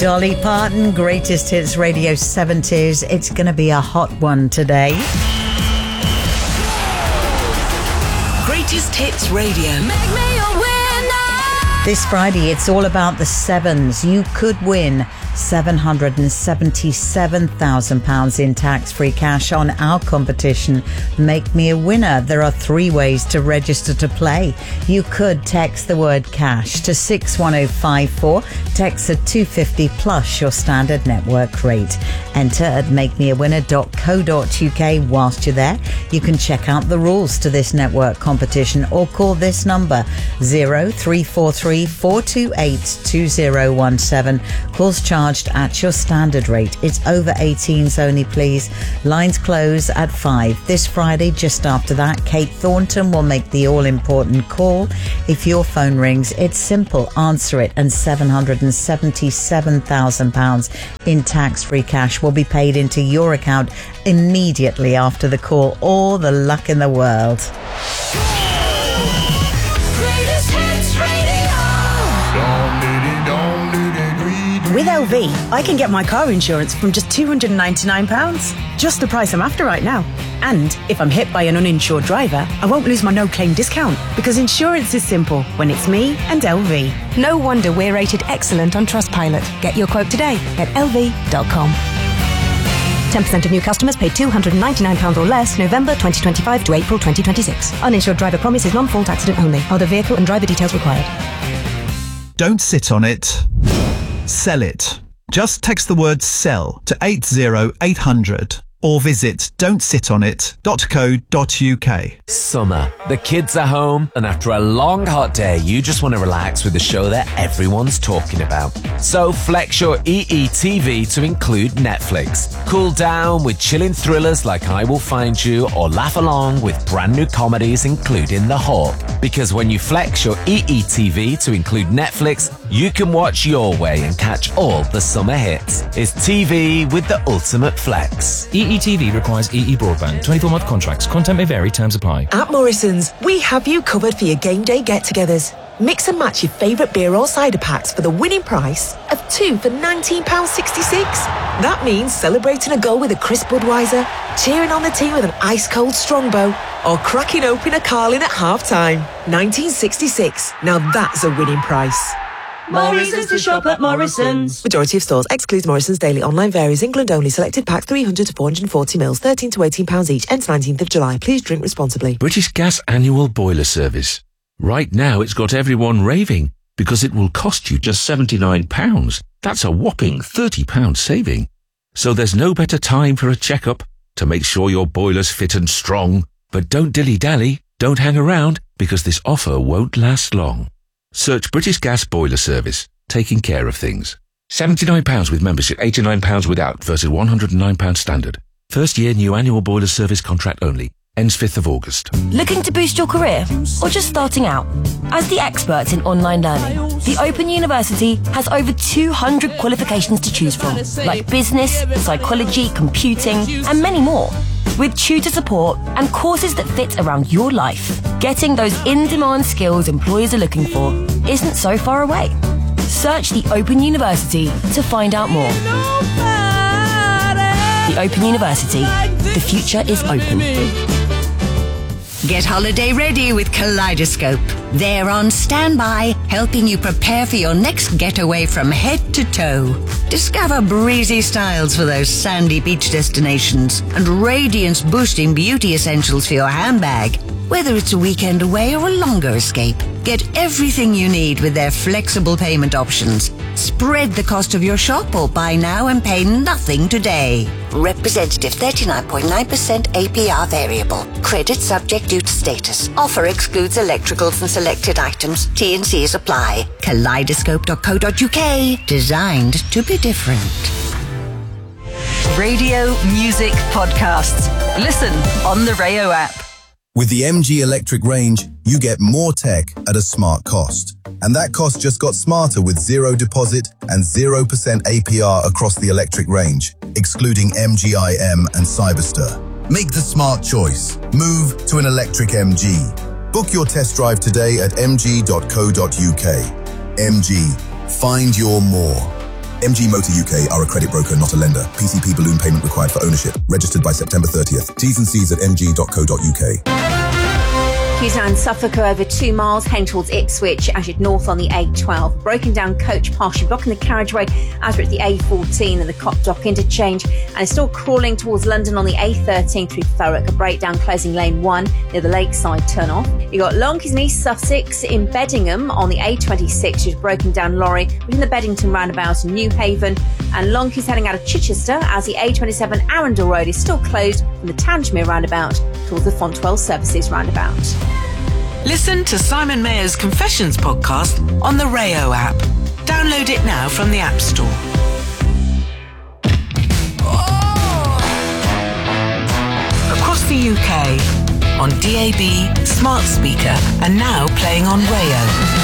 Dolly Parton, Greatest Hits Radio 70s. It's going to be a hot one today. Greatest Hits Radio. Make me a winner. This Friday, it's all about the sevens. You could win £777,000 in tax-free cash on our competition, Make Me a Winner. There are 3 ways to register to play. You could text the word cash to 61054, text at 250 plus your standard network rate. Enter at makemeawinner.co.uk. Whilst you're there, you can check out the rules to this network competition or call this number 0343 428 2017. Calls charged at your standard rate. It's over 18s only, please. Lines close at 5 this Friday. Just after that, Kate Thornton will make the all-important call. If your phone rings, it's simple. Answer it and £777,000 in tax-free cash will be paid into your account immediately after the call. All the luck in the world. With LV, I can get my car insurance from just £299. Just the price I'm after right now. And if I'm hit by an uninsured driver, I won't lose my no-claim discount because insurance is simple when it's me and LV. No wonder we're rated excellent on Trustpilot. Get your quote today at lv.com. 10% of new customers paid £299 or less November 2025 to April 2026. Uninsured driver promise is non-fault accident only. Other vehicle and driver details required. Don't sit on it. Sell it. Just text the word SELL to 80800 or visit don'tsitonit.co.uk. Summer. The kids are home, and after a long hot day, you just want to relax with a show that everyone's talking about. So flex your EETV to include Netflix. Cool down with chilling thrillers like I Will Find You, or laugh along with brand new comedies including The Hawk. Because when you flex your EETV to include Netflix, you can watch your way and catch all the summer hits. It's TV with the ultimate flex. EETV requires EE broadband. 24-month contracts. Content may vary. Terms apply. At Morrison's, we have you covered for your game day get-togethers. Mix and match your favourite beer or cider packs for the winning price of 2 for £19.66. That means celebrating a goal with a crisp Budweiser, cheering on the team with an ice-cold Strongbow, or cracking open a Carling at half-time. 1966. Now that's a winning price. Morrison's to shop at Morrison's. Majority of stores. Excludes Morrison's daily. Online varies. England only. Selected pack 300 to 440 mils. 13 to 18 pounds each. Ends 19th of July. Please drink responsibly. British Gas annual boiler service. Right now it's got everyone raving because it will cost you just £79. That's a whopping £30 saving. So there's no better time for a checkup to make sure your boiler's fit and strong. But don't dilly-dally. Don't hang around because this offer won't last long. Search British Gas Boiler Service, taking care of things. £79 with membership, £89 without versus £109 standard. First year new annual boiler service contract only. Ends 5th of August. Looking to boost your career or just starting out? As the experts in online learning, the Open University has over 200 qualifications to choose from, like business, psychology, computing, and many more. With tutor support and courses that fit around your life, getting those in-demand skills employers are looking for isn't so far away. Search the Open University to find out more. The Open University. The future is open. Get holiday ready with Kaleidoscope. They're on standby, helping you prepare for your next getaway from head to toe. Discover breezy styles for those sandy beach destinations and radiance-boosting beauty essentials for your handbag. Whether it's a weekend away or a longer escape, get everything you need with their flexible payment options. Spread the cost of your shop or buy now and pay nothing today. Representative 39.9% APR variable. Credit subject due to status. Offer excludes electricals and selected items. T&Cs apply. Kaleidoscope.co.uk. Designed to be different. Radio, music, podcasts. Listen on the Rayo app. With the MG electric range, you get more tech at a smart cost. And that cost just got smarter with zero deposit and 0% APR across the electric range, excluding MG-IM and Cyberster. Make the smart choice. Move to an electric MG. Book your test drive today at mg.co.uk. MG. Find your more. MG Motor UK are a credit broker, not a lender. PCP balloon payment required for ownership. Registered by September 30th. T's and C's at mg.co.uk. Queues now in Suffolk are over 2 miles, heading towards Ipswich as you're north on the A12. Broken down coach partially blocking the carriageway as we're at the A14 and the Copdock interchange, and it's still crawling towards London on the A13 through Thurrock. A breakdown closing lane 1 near the Lakeside turn-off. You've got Lonkeys and East Sussex in Beddingham on the A26, who's broken down lorry between the Beddington roundabout and New Haven, and Lonkeys heading out of Chichester as the A27 Arundel Road is still closed from the Tangemere roundabout towards the Fontwell Services roundabout. Listen to Simon Mayer's Confessions podcast on the Rayo app. Download it now from the App Store. Across the UK, on DAB, smart speaker, and now playing on Rayo.